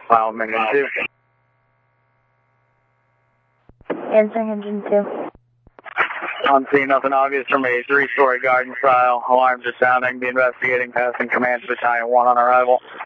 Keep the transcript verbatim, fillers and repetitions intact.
File engine two. Answering engine two. I'm seeing nothing obvious from a three-story garden style. Alarms are sounding. Be investigating passing command to battalion one on arrival.